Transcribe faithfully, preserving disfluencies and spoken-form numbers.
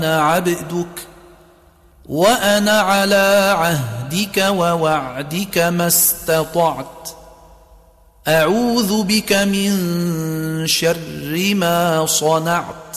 أنا عبدك وأنا على عهدك ووعدك ما استطعت أعوذ بك من شر ما صنعت